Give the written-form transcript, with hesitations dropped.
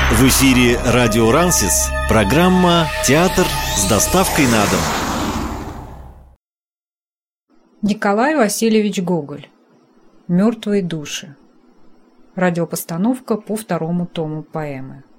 В эфире радио Рансис, программа «Театр с доставкой на дом». Николай Васильевич Гоголь. «Мертвые души». Радиопостановка по второму тому поэмы.